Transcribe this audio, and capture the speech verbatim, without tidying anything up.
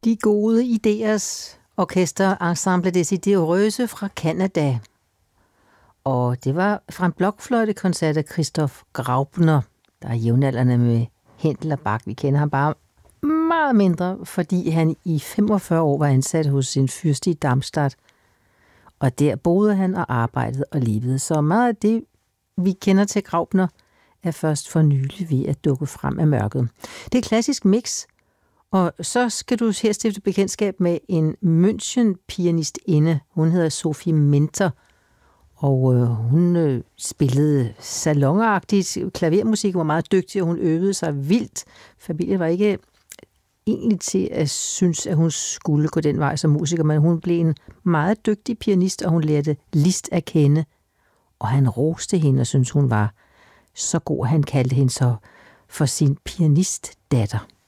De gode idéers orkester Ensemble des Idéereuses fra Canada. Og det var fra en blokfløjtekoncert af Christoph Graupner, der er jævnaldrende med Händel og Bach. Vi kender ham bare meget mindre, fordi han i femogfyrre år var ansat hos sin fyrste i Darmstadt. Og der boede han og arbejdede og levede. Så meget af det, vi kender til Graupner, er først for nylig ved at dukke frem af mørket. Det er et klassisk mix, og så skal du her stifte bekendtskab med en München-pianistinde. Hun hedder Sophie Minter, og øh, hun øh, spillede salonagtigt klavermusik, var meget dygtig, og hun øvede sig vildt. Familien var ikke egentlig til at synes, at hun skulle gå den vej som musiker, men hun blev en meget dygtig pianist, og hun lærte Liszt at kende, og han roste hende og syntes, hun var så god, han kaldte hende så for sin pianistdatter.